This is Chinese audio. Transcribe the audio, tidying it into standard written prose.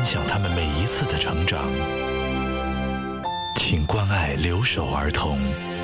享他们每一次的成长。请关爱留守儿童。